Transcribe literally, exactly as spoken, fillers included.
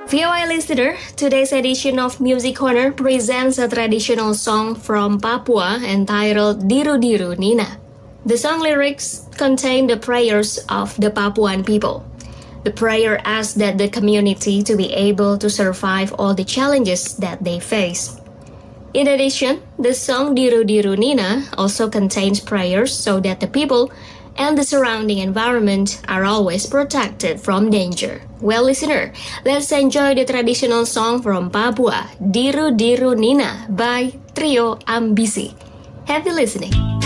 V O A listener, today's edition of Music Corner presents a traditional song from Papua entitled Diru Diru Nina. The song lyrics contain the prayers of the Papuan people. The prayer asks that the community to be able to survive all the challenges that they face. In addition, the song Diru Diru Nina also contains prayers so that the people and the surrounding environment are always protected from danger. Well, listener, let's enjoy the traditional song from Papua, Diru Diru Nina by Trio Ambisi. Happy listening.